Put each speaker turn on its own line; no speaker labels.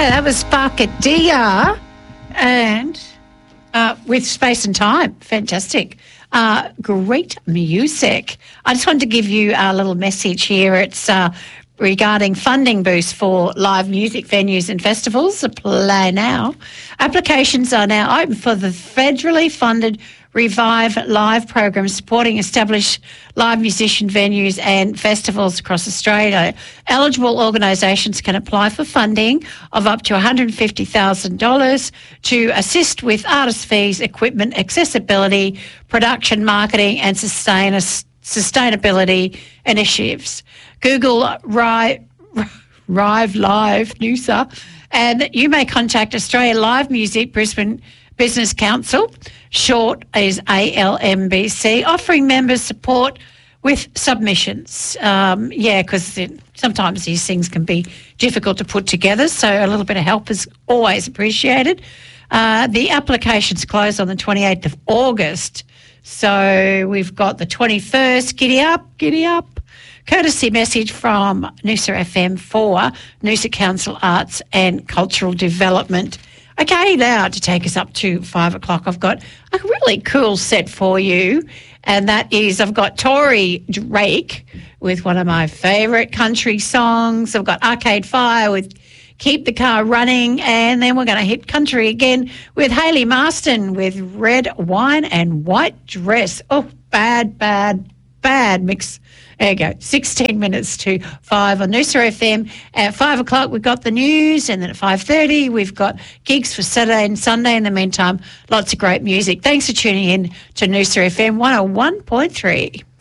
that was Sparkadia and with Space and Time. Fantastic. Great music. I just wanted to give you a little message here. It's regarding funding boost for live music venues and festivals. Apply now. Applications are now open for the federally funded Revive Live program supporting established live musician venues and festivals across Australia. Eligible organisations can apply for funding of up to $150,000 to assist with artist fees, equipment, accessibility, production, marketing and sustainability initiatives. Google Rive Live Noosa, and you may contact Australia Live Music Brisbane Business Council, short is ALMBC, offering members support with submissions. Because sometimes these things can be difficult to put together, so a little bit of help is always appreciated. The applications close on the 28th of August, so we've got the 21st. Giddy up, giddy up. Courtesy message from Noosa FM for Noosa Council Arts and Cultural Development. Okay, now to take us up to 5 o'clock, I've got a really cool set for you, and that is I've got Tori Drake with one of my favourite country songs. I've got Arcade Fire with Keep the Car Running, and then we're going to hit country again with Hayley Marston with Red Wine and White Dress. Oh, bad mix. There you go, 16 minutes to 5 on Noosa FM. At 5 o'clock, we've got the news, and then at 5:30, we've got gigs for Saturday and Sunday. In the meantime, lots of great music. Thanks for tuning in to Noosa FM 101.3.